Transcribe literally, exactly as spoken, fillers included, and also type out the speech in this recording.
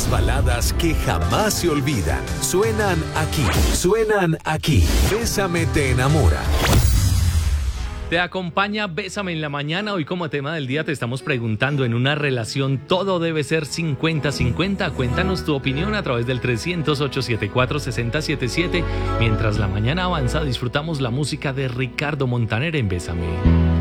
Las baladas que jamás se olvidan. Suenan aquí, suenan aquí. Bésame te enamora. Te acompaña Bésame en la mañana. Hoy como tema del día te estamos preguntando, ¿en una relación todo debe ser cincuenta cincuenta? Cuéntanos tu opinión a través del trescientos, ochocientos setenta y cuatro, sesenta setenta y siete. Mientras la mañana avanza, disfrutamos la música de Ricardo Montaner en Bésame.